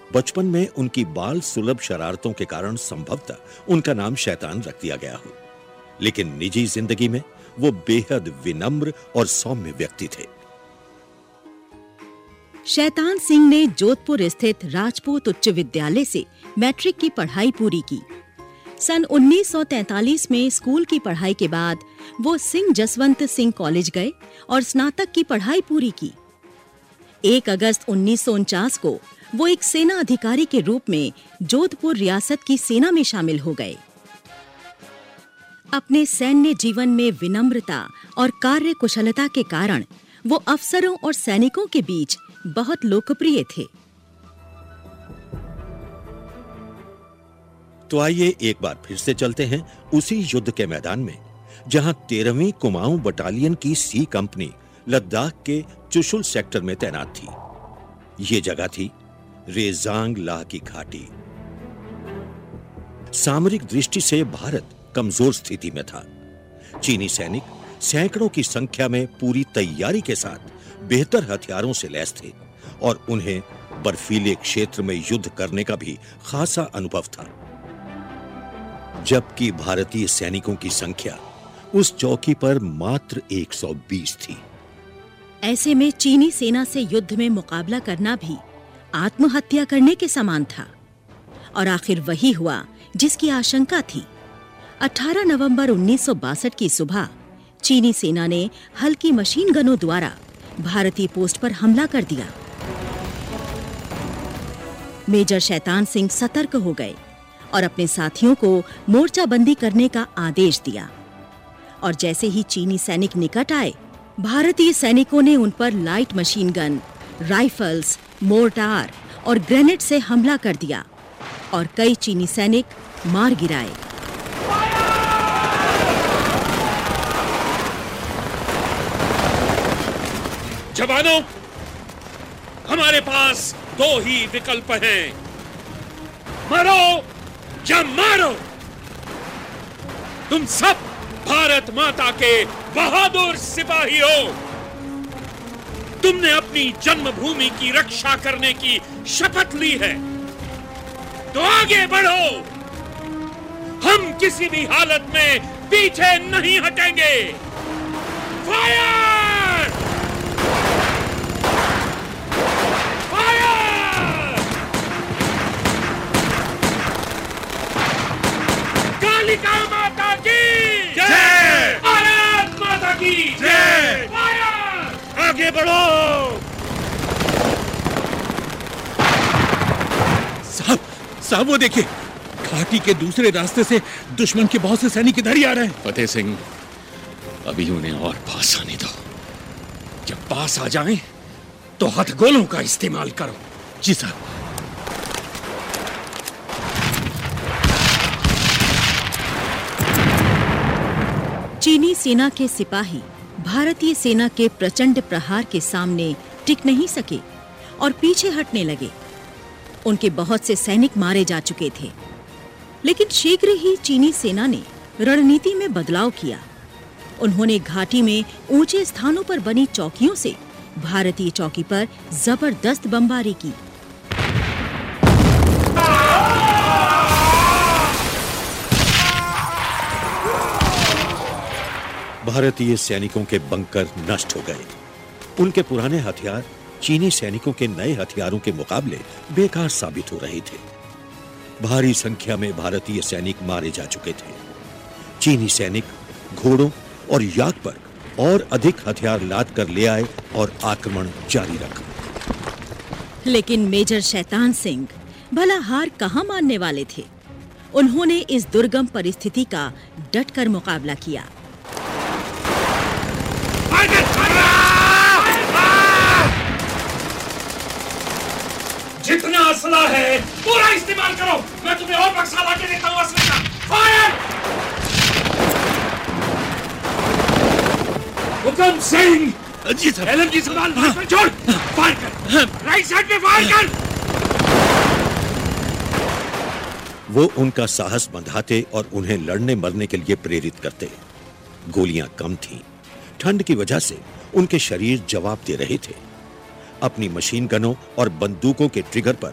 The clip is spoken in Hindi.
बचपन में उनकी बाल सुलभ शरारतों के कारण संभवतः उनका नाम शैतान रख दिया गया हो, लेकिन निजी जिंदगी में वो बेहद विनम्र और सौम्य व्यक्ति थे। शैतान सिंह ने जोधपुर स्थित राजपूत उच्च विद्यालय से मैट्रिक की पढ़ाई पूरी की। सन 1943 में स्कूल की पढ़ाई के बाद वो सिंह जसवंत सिंह कॉलेज गए और स्नातक की पढ़ाई पूरी की। 1 अगस्त 1949 को वो एक सेना अधिकारी के रूप में जोधपुर रियासत की सेना में शामिल हो गए। अपने सैन्य जीवन में विनम्रता और कार्य कुशलता के कारण वो अफसरों और सैनिकों के बीच बहुत लोकप्रिय थे। तो आइए एक बार फिर से चलते हैं उसी युद्ध के मैदान में, जहां 13वीं कुमाऊं बटालियन की सी कंपनी लद्दाख के चुशुल सेक्टर में तैनात थी। यह जगह थी रेजांग लाह की घाटी। सामरिक दृष्टि से भारत कमजोर स्थिति में था। चीनी सैनिक सैकड़ों की संख्या में पूरी तैयारी के साथ बेहतर हथियारों से लैस थे और उन्हें बर्फीले क्षेत्र में युद्ध करने का भी खासा अनुभव था। जबकि भारतीय सैनिकों की संख्या उस चौकी पर मात्र 120 थी। ऐसे में चीनी सेना से युद्ध में मुकाबला करना भी आत्महत्या करने के समान था। और आखिर वही हुआ जिसकी आशंका थी। 18 नवंबर 1962 की सुबह चीनी सेना ने हल्की मशीन गनों द्वारा भारतीय पोस्ट पर हमला कर दिया। मेजर शैतान सिंह सतर्क हो गए और अपने साथियों को मोर्चाबंदी करने का आदेश दिया। और जैसे ही चीनी सैनिक निकट आए, भारतीय सैनिकों ने उन पर light machine gun, rifles, mortar और ग्रेनेड से हमला कर दिया और कई चीनी सैनिक मार गिराए। जवानों, हमारे पास 2 ही विकल्प हैं, मरो या मारो। तुम सब भारत माता के बहादुर सिपाही हो। तुमने अपनी जन्मभूमि की रक्षा करने की शपथ ली है, तो आगे बढ़ो। हम किसी भी हालत में पीछे नहीं हटेंगे। फायर! कालिका माता की जय! भारत माता की जय! फायर! आगे बढ़ो। साहब वो देखिए, घाटी के दूसरे रास्ते से दुश्मन के बहुत से सैनिक इधर ही आ रहे हैं। फतेह सिंह, अभी उन्हें और पास आने दो। जब पास आ जाएं, तो हथगोलों का इस्तेमाल करो। जी साहब। चीनी सेना के सिपाही भारतीय सेना के प्रचंड प्रहार के सामने टिक नहीं सके और पीछे हटने लगे। उनके बहुत से सैनिक मारे जा चुके थे, लेकिन शीघ्र ही चीनी सेना ने रणनीति में बदलाव किया। उन्होंने घाटी में ऊंचे स्थानों पर बनी चौकियों से भारतीय चौकी पर जबरदस्त बमबारी की। भारतीय सैनिकों के बंकर नष्ट हो गए। उनके पुराने हथियार चीनी सैनिकों के नए हथियारों के मुकाबले बेकार साबित हो रहे थे। भारी संख्या में भारतीय सैनिक मारे जा चुके थे। चीनी सैनिक घोड़ों और याक पर और अधिक हथियार लाद कर ले आए और आक्रमण जारी रखा। लेकिन मेजर शैतान सिंह भला हार कहां मानने वाले थे। उन्होंने इस दुर्गम परिस्थिति का डटकर मुकाबला किया। जितना असला है पूरा इस्तेमाल करो। मैं तुम्हें और बक्सा ला के देता हूं असले का। फायर! हुकम सिंह। जी सर। एलएमजी संभाल, राइफल छोड़। फायर कर। राइट साइड पे फायर कर। वो उनका साहस बंधाते और उन्हें लड़ने मरने के लिए प्रेरित करते। गोलियां कम थीं। ठंड की वजह से उनके शरीर जवाब दे रहे थे। अपनी मशीन गनों और बंदूकों के ट्रिगर पर